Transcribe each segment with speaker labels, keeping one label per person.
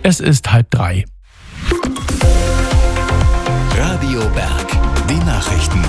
Speaker 1: Es ist 2:30.
Speaker 2: Radio Berg, die Nachrichten.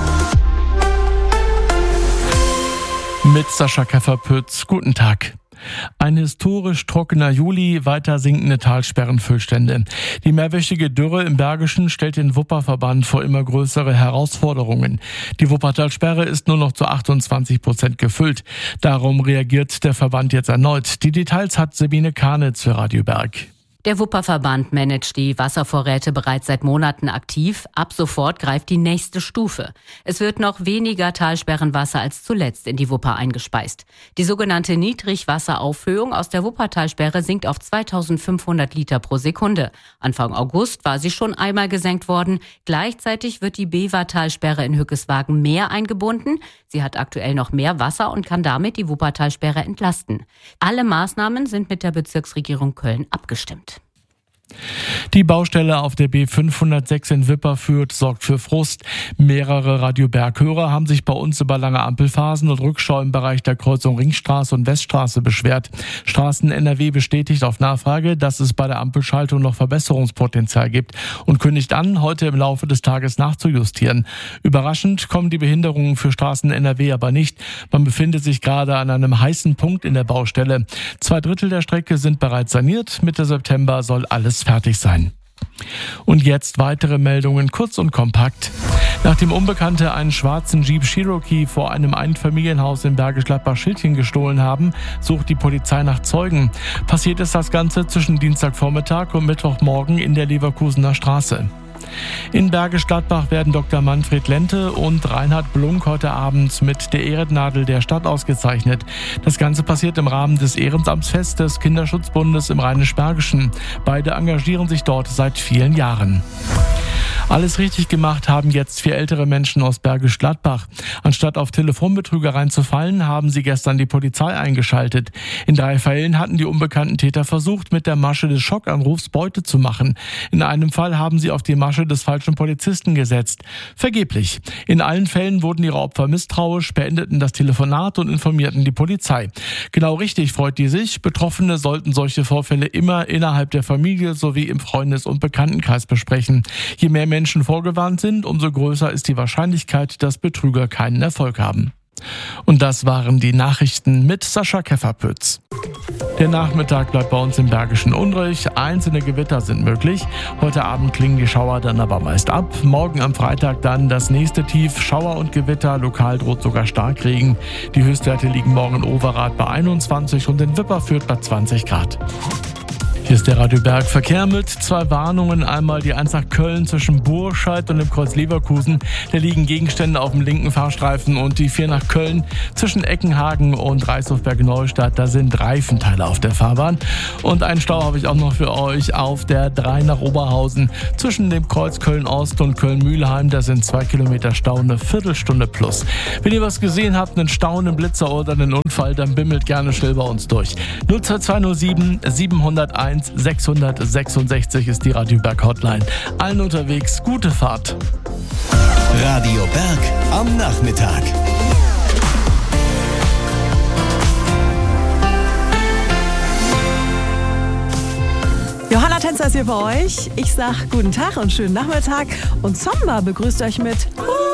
Speaker 1: Mit Sascha Kefferpütz, guten Tag. Ein historisch trockener Juli, weiter sinkende Talsperrenfüllstände. Die mehrwöchige Dürre im Bergischen stellt den Wupperverband vor immer größere Herausforderungen. Die Wuppertalsperre ist nur noch zu 28% gefüllt. Darum reagiert der Verband jetzt erneut. Die Details hat Sabine Karnitz für Radio Berg.
Speaker 3: Der Wupperverband managt die Wasservorräte bereits seit Monaten aktiv. Ab sofort greift die nächste Stufe. Es wird noch weniger Talsperrenwasser als zuletzt in die Wupper eingespeist. Die sogenannte Niedrigwasseraufhöhung aus der Wuppertalsperre sinkt auf 2500 Liter pro Sekunde. Anfang August war sie schon einmal gesenkt worden. Gleichzeitig wird die Bevertalsperre in Hückeswagen mehr eingebunden. Sie hat aktuell noch mehr Wasser und kann damit die Wuppertalsperre entlasten. Alle Maßnahmen sind mit der Bezirksregierung Köln abgestimmt.
Speaker 1: Die Baustelle auf der B506 in Wipperfürth sorgt für Frust. Mehrere Radio Berg-Hörer haben sich bei uns über lange Ampelphasen und Rückstau im Bereich der Kreuzung Ringstraße und Weststraße beschwert. Straßen NRW bestätigt auf Nachfrage, dass es bei der Ampelschaltung noch Verbesserungspotenzial gibt und kündigt an, heute im Laufe des Tages nachzujustieren. Überraschend kommen die Behinderungen für Straßen NRW aber nicht. Man befindet sich gerade an einem heißen Punkt in der Baustelle. 2/3 der Strecke sind bereits saniert. Mitte September soll alles fertig sein. Und jetzt weitere Meldungen, kurz und kompakt. Nachdem Unbekannte einen schwarzen Jeep Cherokee vor einem Einfamilienhaus in Bergisch Gladbach-Schiltchen gestohlen haben, sucht die Polizei nach Zeugen. Passiert ist das Ganze zwischen Dienstagvormittag und Mittwochmorgen in der Leverkusener Straße. In Bergisch Gladbach werden Dr. Manfred Lente und Reinhard Blunk heute Abend mit der Ehrennadel der Stadt ausgezeichnet. Das Ganze passiert im Rahmen des Ehrenamtsfests des Kinderschutzbundes im Rheinisch-Bergischen. Beide engagieren sich dort seit vielen Jahren. Alles richtig gemacht haben jetzt 4 ältere Menschen aus Bergisch Gladbach. Anstatt auf Telefonbetrügereien zu fallen, haben sie gestern die Polizei eingeschaltet. In 3 Fällen hatten die unbekannten Täter versucht, mit der Masche des Schockanrufs Beute zu machen. In einem Fall haben sie auf die Masche des falschen Polizisten gesetzt. Vergeblich. In allen Fällen wurden ihre Opfer misstrauisch, beendeten das Telefonat und informierten die Polizei. Genau richtig, freut die sich. Betroffene sollten solche Vorfälle immer innerhalb der Familie sowie im Freundes- und Bekanntenkreis besprechen. Je mehr Menschen vorgewarnt sind, umso größer ist die Wahrscheinlichkeit, dass Betrüger keinen Erfolg haben. Und das waren die Nachrichten mit Sascha Kefferpütz. Der Nachmittag bleibt bei uns im Bergischen unruhig. Einzelne Gewitter sind möglich. Heute Abend klingen die Schauer dann aber meist ab. Morgen am Freitag dann das nächste Tief. Schauer und Gewitter, lokal droht sogar Starkregen. Die Höchstwerte liegen morgen in Overath bei 21 und in Wipperfürth bei 20 Grad. Hier ist der Radio Berg Verkehr mit 2 Warnungen. Einmal die 1 nach Köln zwischen Burscheid und dem Kreuz Leverkusen. Da liegen Gegenstände auf dem linken Fahrstreifen. Und die 4 nach Köln zwischen Eckenhagen und Reißhofberg-Neustadt. Da sind Reifenteile auf der Fahrbahn. Und einen Stau habe ich auch noch für euch auf der 3 nach Oberhausen. Zwischen dem Kreuz Köln-Ost und Köln-Mühlheim. Da sind 2 Kilometer Stau, eine Viertelstunde plus. Wenn ihr was gesehen habt, einen Stau, einen Blitzer oder einen Unfall, dann bimmelt gerne schnell bei uns durch. 02207 701 666 ist die Radio Berg Hotline. Allen unterwegs, gute Fahrt.
Speaker 2: Radio Berg am Nachmittag.
Speaker 4: Johanna Tänzer ist hier bei euch. Ich sag guten Tag und schönen Nachmittag. Und Zomba begrüßt euch mit